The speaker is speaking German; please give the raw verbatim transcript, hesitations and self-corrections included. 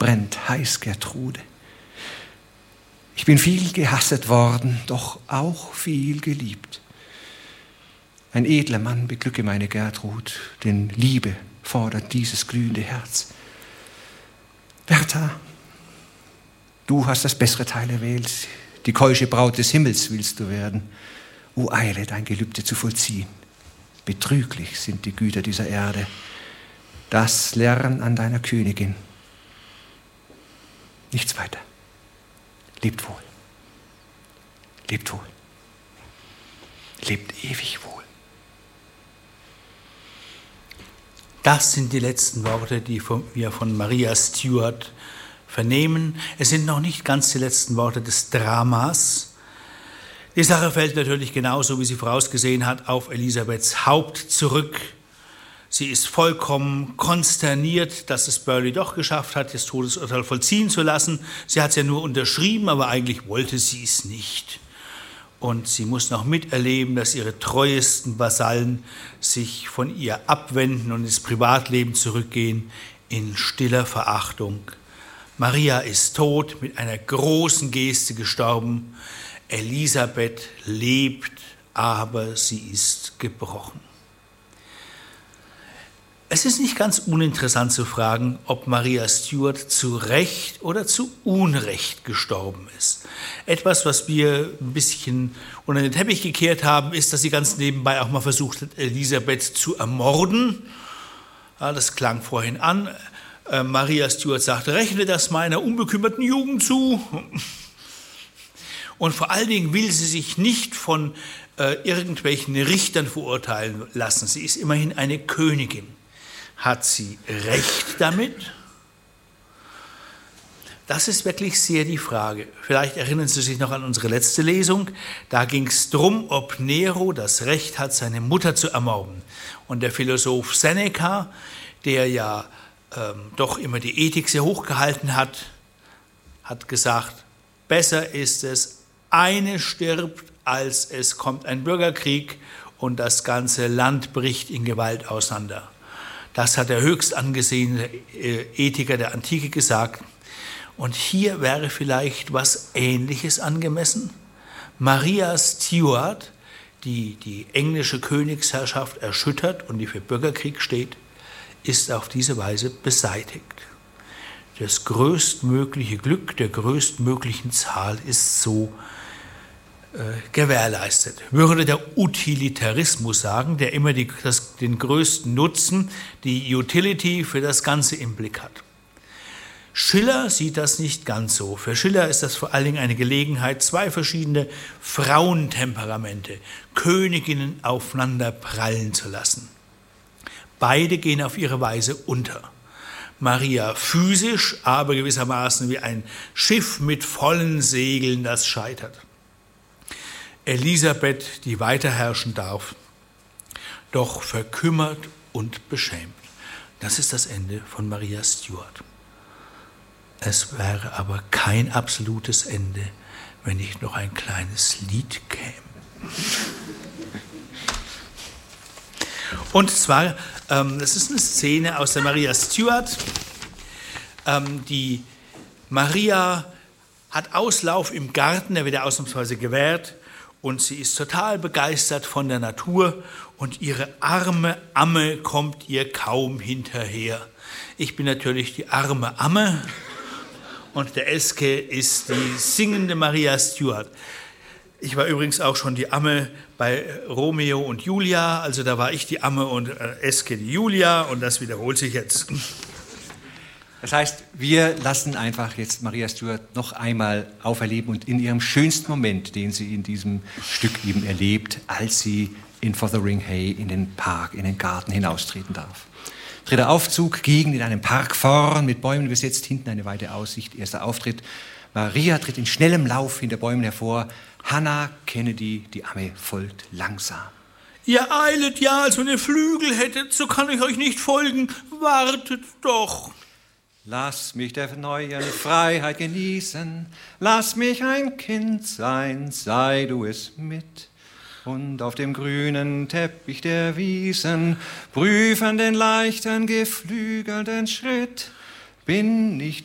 brennt heiß Gertrude. Ich bin viel gehasset worden, doch auch viel geliebt. Ein edler Mann beglücke meine Gertrud, denn Liebe fordert dieses glühende Herz. Bertha, du hast das bessere Teil erwählt, die keusche Braut des Himmels willst du werden. O eile, dein Gelübde zu vollziehen. Betrüglich sind die Güter dieser Erde. Das lern an deiner Königin. Nichts weiter. Lebt wohl. Lebt wohl. Lebt ewig wohl. Das sind die letzten Worte, die wir von Maria Stuart vernehmen. Es sind noch nicht ganz die letzten Worte des Dramas. Die Sache fällt natürlich genauso, wie sie vorausgesehen hat, auf Elisabeths Haupt zurück. Sie ist vollkommen konsterniert, dass es Burghley doch geschafft hat, das Todesurteil vollziehen zu lassen. Sie hat es ja nur unterschrieben, aber eigentlich wollte sie es nicht. Und sie muss noch miterleben, dass ihre treuesten Vasallen sich von ihr abwenden und ins Privatleben zurückgehen in stiller Verachtung. Maria ist tot, mit einer großen Geste gestorben. Elisabeth lebt, aber sie ist gebrochen. Es ist nicht ganz uninteressant zu fragen, ob Maria Stuart zu Recht oder zu Unrecht gestorben ist. Etwas, was wir ein bisschen unter den Teppich gekehrt haben, ist, dass sie ganz nebenbei auch mal versucht hat, Elisabeth zu ermorden. Ja, das klang vorhin an. Äh, Maria Stuart sagte, rechne das meiner unbekümmerten Jugend zu. Und vor allen Dingen will sie sich nicht von äh, irgendwelchen Richtern verurteilen lassen. Sie ist immerhin eine Königin. Hat sie recht damit? Das ist wirklich sehr die Frage. Vielleicht erinnern Sie sich noch an unsere letzte Lesung. Da ging es darum, ob Nero das Recht hat, seine Mutter zu ermorden. Und der Philosoph Seneca, der ja ähm, doch immer die Ethik sehr hoch gehalten hat, hat gesagt, besser ist es, eine stirbt, als es kommt ein Bürgerkrieg und das ganze Land bricht in Gewalt auseinander. Das hat der höchst angesehene Ethiker der Antike gesagt. Und hier wäre vielleicht was Ähnliches angemessen. Maria Stuart, die die englische Königsherrschaft erschüttert und die für Bürgerkrieg steht, ist auf diese Weise beseitigt. Das größtmögliche Glück der größtmöglichen Zahl ist so gewährleistet. Würde der Utilitarismus sagen, der immer die, das, den größten Nutzen, die Utility für das Ganze im Blick hat. Schiller sieht das nicht ganz so. Für Schiller ist das vor allen Dingen eine Gelegenheit, zwei verschiedene Frauentemperamente, Königinnen aufeinander prallen zu lassen. Beide gehen auf ihre Weise unter. Maria physisch, aber gewissermaßen wie ein Schiff mit vollen Segeln, das scheitert. Elisabeth, die weiter herrschen darf, doch verkümmert und beschämt. Das ist das Ende von Maria Stuart. Es wäre aber kein absolutes Ende, wenn nicht noch ein kleines Lied käme. Und zwar, ähm, das ist eine Szene aus der Maria Stuart. Ähm, die Maria hat Auslauf im Garten, der wird ausnahmsweise gewährt. Und sie ist total begeistert von der Natur und ihre arme Amme kommt ihr kaum hinterher. Ich bin natürlich die arme Amme und der Eske ist die singende Maria Stuart. Ich war übrigens auch schon die Amme bei Romeo und Julia, also da war ich die Amme und Eske die Julia und das wiederholt sich jetzt. Das heißt, wir lassen einfach jetzt Maria Stuart noch einmal auferleben und in ihrem schönsten Moment, den sie in diesem Stück eben erlebt, als sie in Fotheringhay Hay in den Park, in den Garten hinaustreten darf. Dritter Aufzug, Gegend in einem Park vorn, mit Bäumen besetzt, hinten eine weite Aussicht, erster Auftritt. Maria tritt in schnellem Lauf hinter Bäumen hervor, Hannah Kennedy, die Amme, folgt langsam. Ihr eilet ja, als wenn ihr Flügel hättet, so kann ich euch nicht folgen, wartet doch. Lass mich der neuen Freiheit genießen, lass mich ein Kind sein, sei du es mit. Und auf dem grünen Teppich der Wiesen prüfen den leichten, geflügelten Schritt. Bin nicht